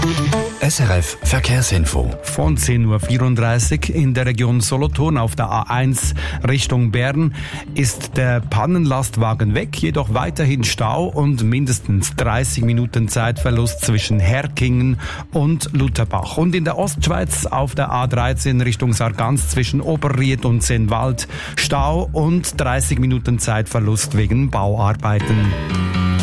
SRF Verkehrsinfo. Von 10.34 Uhr in der Region Solothurn auf der A1 Richtung Bern ist der Pannenlastwagen weg, jedoch weiterhin Stau und mindestens 30 Minuten Zeitverlust zwischen Herkingen und Lutherbach. Und in der Ostschweiz auf der A13 Richtung Sargans zwischen Oberried und Sennwald Stau und 30 Minuten Zeitverlust wegen Bauarbeiten.